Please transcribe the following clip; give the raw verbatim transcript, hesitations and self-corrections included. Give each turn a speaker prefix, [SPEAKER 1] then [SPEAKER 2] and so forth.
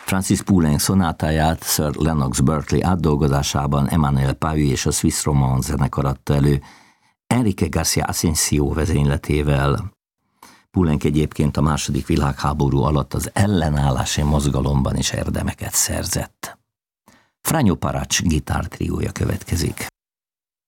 [SPEAKER 1] Francis Poulenc szonátáját Sir Lennox Berkeley átdolgozásában Emmanuel Pavis és a Swiss Romance zenekar adta elő Enrique García Asensio vezényletével. Poulenc egyébként a második világháború alatt az ellenállási mozgalomban is érdemeket szerzett. Franjo Paracs gitártriója következik.